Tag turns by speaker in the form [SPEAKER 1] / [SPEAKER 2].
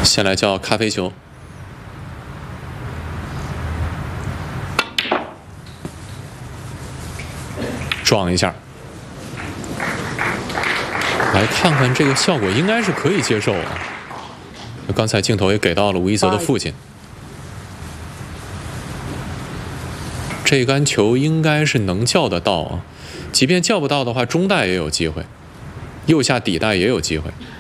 [SPEAKER 1] 先来叫咖啡球，撞一下，来看看这个效果应该是可以接受啊。刚才镜头也给到了吴一泽的父亲，这杆球应该是能叫得到啊，即便叫不到的话，中袋也有机会，右下底袋也有机会。